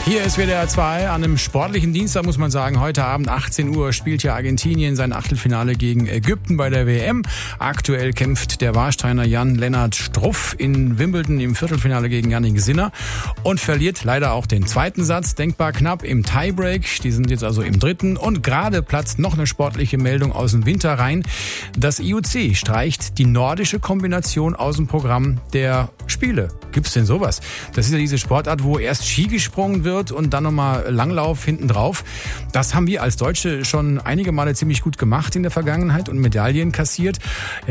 Hier ist WDR 2 an einem sportlichen Dienstag, muss man sagen. Heute Abend 18 Uhr spielt ja Argentinien sein Achtelfinale gegen Ägypten bei der WM. Aktuell kämpft der Warsteiner Jan-Lennart Struff in Wimbledon im Viertelfinale gegen Jannik Sinner und verliert leider auch den zweiten Satz, denkbar knapp im Tiebreak. Die sind jetzt also im dritten und gerade platzt noch eine sportliche Meldung aus dem Winter rein. Das IOC streicht die nordische Kombination aus dem Programm der Spiele. Gibt's denn sowas? Das ist ja diese Sportart, wo erst Ski gesprungen wird und dann nochmal Langlauf hinten drauf. Das haben wir als Deutsche schon einige Male ziemlich gut gemacht in der Vergangenheit und Medaillen kassiert.